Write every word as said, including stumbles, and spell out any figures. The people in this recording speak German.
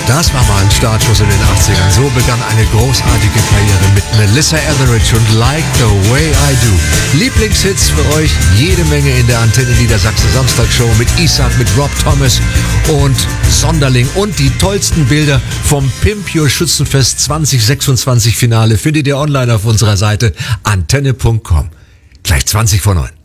Das war mal ein Startschuss in den achtzigern. So begann eine großartige Karriere mit Melissa Etheridge und Like the Way I Do. Lieblingshits für euch, jede Menge in der Antenne Niedersachsen Samstagshow mit Isaac, mit Rob Thomas und Sonderling. Und die tollsten Bilder vom Pimp Your Schützenfest zwanzig sechsundzwanzig Finale findet ihr online auf unserer Seite antenne punkt com. Gleich zwanzig vor neun.